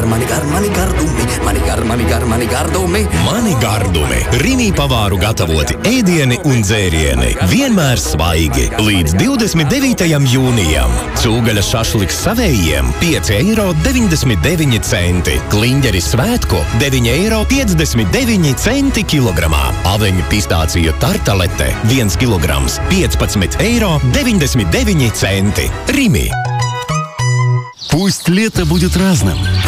gardumi. Mani gardumi. Rimi pavāru gatavoti ēdieni un dzērieni. Vienmēr svaigi. Līdz 29. jūnijam. Cūgaļa šašliks savējiem 5,99 €. Kliņģeri svētku 9,59 € kilogramā. Aveņu pistāciju tartalete 1 kilograms 15,99 €. Rimi. Пусть лето будет разным.